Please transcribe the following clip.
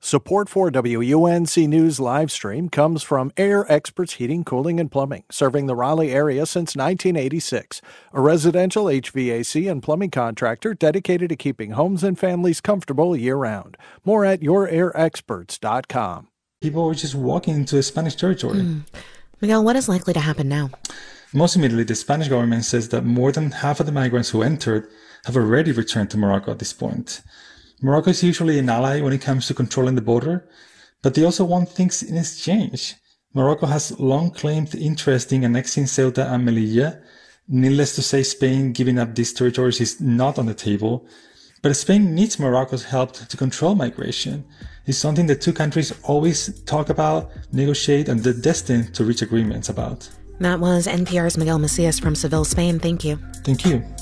Support for WUNC News live stream comes from Air Experts Heating, Cooling, and Plumbing, serving the Raleigh area since 1986. A residential HVAC and plumbing contractor dedicated to keeping homes and families comfortable year-round. More at yourairexperts.com. People were just walking into Spanish territory. Miguel, what is likely to happen now? Most immediately, the Spanish government says that more than half of the migrants who entered have already returned to Morocco at this point. Morocco is usually an ally when it comes to controlling the border, but they also want things in exchange. Morocco has long claimed interest in annexing Ceuta and Melilla. Needless to say, Spain giving up these territories is not on the table. But Spain needs Morocco's help to control migration. It's something the two countries always talk about, negotiate, and they're destined to reach agreements about. That was NPR's Miguel Macias from Seville, Spain. Thank you. Thank you.